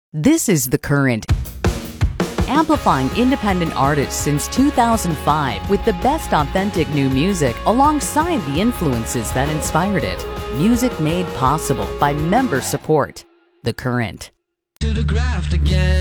This is The Current, amplifying independent artists since 2005 with the best authentic new music alongside the influences that inspired it. Music made possible by member support. The Current. To the graft again.